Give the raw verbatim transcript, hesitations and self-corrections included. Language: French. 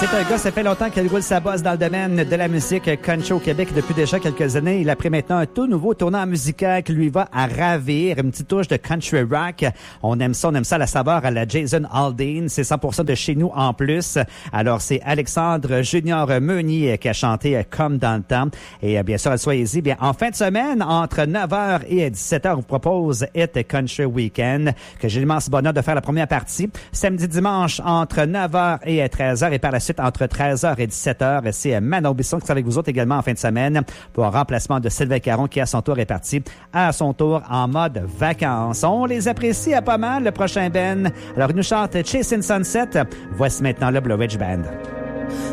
C'est un gars, ça fait longtemps qu'il roule sa bosse dans le domaine de la musique country au Québec depuis déjà quelques années. Il a pris maintenant un tout nouveau tournant musical qui lui va à ravir. Une petite touche de country rock. On aime ça, on aime ça, la saveur à la Jason Aldean. C'est cent pour cent de chez nous en plus. Alors, c'est Alexandre Junior Meunier qui a chanté Comme dans le temps. Et bien sûr, soyez-y. Bien, en fin de semaine, entre neuf heures et dix-sept heures, on vous propose Hit Country Weekend, que j'ai l'immense bonheur de faire la première partie. Samedi, dimanche, entre neuf heures et treize heures. Et par la suite, entre treize heures et dix-sept heures, c'est Manon Bisson qui sera avec vous autres également en fin de semaine pour un remplacement de Sylvain Caron qui, à son tour, est parti à son tour en mode vacances. On les apprécie à pas mal, le prochain Ben. Alors, il nous chante Chasing Sunset. Voici maintenant le Blue Ridge Band.